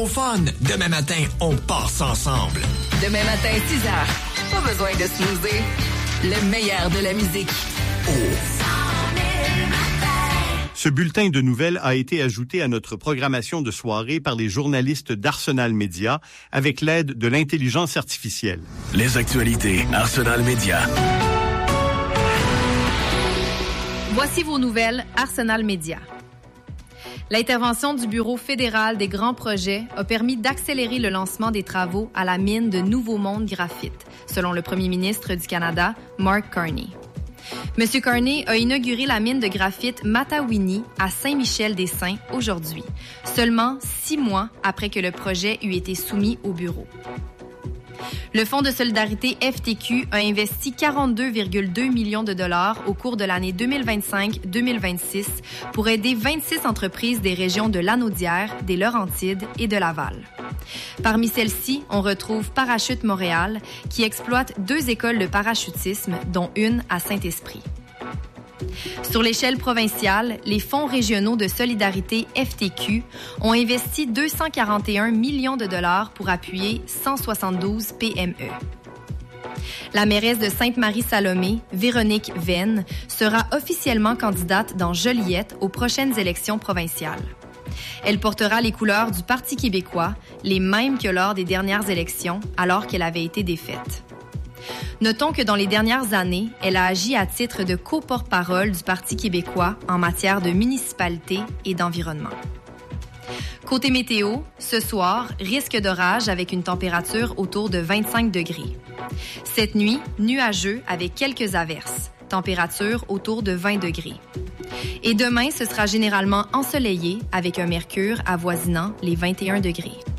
Au fun, demain matin, on passe ensemble. Demain matin, 6h. Pas besoin de snoozer. Le meilleur de la musique. Ce bulletin de nouvelles a été ajouté à notre programmation de soirée par les journalistes d'Arsenal Média avec l'aide de l'intelligence artificielle. Les actualités Arsenal Média. Voici vos nouvelles Arsenal Média. L'intervention du Bureau fédéral des grands projets a permis d'accélérer le lancement des travaux à la mine de Nouveau Monde Graphite, selon le premier ministre du Canada, Mark Carney. M. Carney a inauguré la mine de graphite Matawini à Saint-Michel-des-Saints aujourd'hui, seulement 6 mois après que le projet eut été soumis au bureau. Le Fonds de solidarité FTQ a investi 42,2 millions de dollars au cours de l'année 2025-2026 pour aider 26 entreprises des régions de Lanaudière, des Laurentides et de Laval. Parmi celles-ci, on retrouve Parachute Montréal, qui exploite 2 écoles de parachutisme, dont une à Saint-Esprit. Sur l'échelle provinciale, les fonds régionaux de solidarité FTQ ont investi 241 millions de dollars pour appuyer 172 PME. La mairesse de Sainte-Marie-Salomé, Véronique Venn, sera officiellement candidate dans Joliette aux prochaines élections provinciales. Elle portera les couleurs du Parti québécois, les mêmes que lors des dernières élections, alors qu'elle avait été défaite. Notons que dans les dernières années, elle a agi à titre de co-porte-parole du Parti québécois en matière de municipalité et d'environnement. Côté météo, ce soir, risque d'orage avec une température autour de 25 degrés. Cette nuit, nuageux avec quelques averses, température autour de 20 degrés. Et demain, ce sera généralement ensoleillé avec un mercure avoisinant les 21 degrés.